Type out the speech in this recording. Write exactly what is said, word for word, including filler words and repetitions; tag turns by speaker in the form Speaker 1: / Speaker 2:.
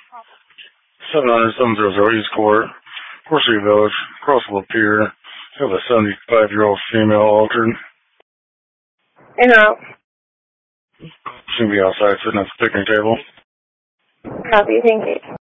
Speaker 1: seven hundred seven hundred East Court, Horseshoe Village, Crossville Pier. Have a seventy-five-year-old female altered.
Speaker 2: In and out.
Speaker 1: She'll be outside sitting at the picnic table.
Speaker 2: Copy, thank you.